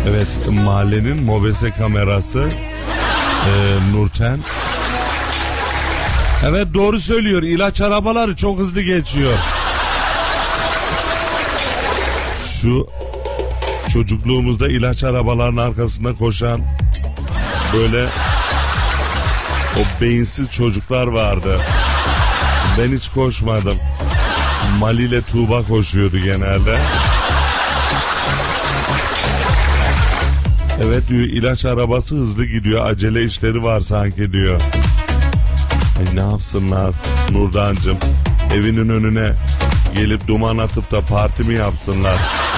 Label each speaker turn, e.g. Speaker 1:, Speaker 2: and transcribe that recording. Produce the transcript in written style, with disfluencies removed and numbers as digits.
Speaker 1: Evet, mahallenin mobese kamerası Nurten. Evet, doğru söylüyor. İlaç arabaları çok hızlı geçiyor. Şu çocukluğumuzda ilaç arabalarının arkasında koşan böyle o beyinsiz çocuklar vardı. Ben hiç koşmadım. Mali ile Tuğba koşuyordu genelde. Evet diyor, ilaç arabası hızlı gidiyor, acele işleri var sanki diyor. Ay ne yapsınlar Nurdancığım, evinin önüne gelip duman atıp da parti mi yapsınlar?